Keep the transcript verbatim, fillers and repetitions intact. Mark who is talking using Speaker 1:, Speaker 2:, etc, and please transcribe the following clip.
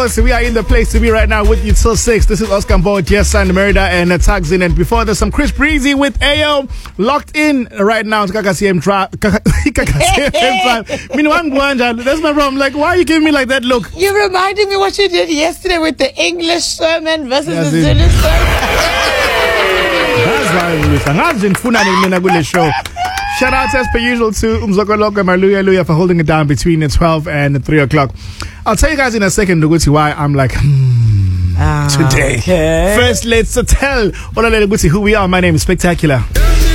Speaker 1: So we are in the place to be right now with you till six. This is Oscar Mbo, Jessa and Merida and uh, Tags in. And before there's some Chris Breezy with Ayo locked in right now. Kakasiem Drive. That's my problem. Like, why are you giving me like that look?
Speaker 2: You reminded me what you did yesterday with the English sermon versus
Speaker 1: Yes,
Speaker 2: the
Speaker 1: it-
Speaker 2: Zulu sermon.
Speaker 1: That's why we show. Shout out as per usual to Umzokoloko and Maluya Luya for holding it down between twelve and three o'clock. I'll tell you guys in a second why I'm like, hmm,
Speaker 2: Ah,
Speaker 1: today.
Speaker 2: okay.
Speaker 1: First, let's tell who we are. My name is Spectacular.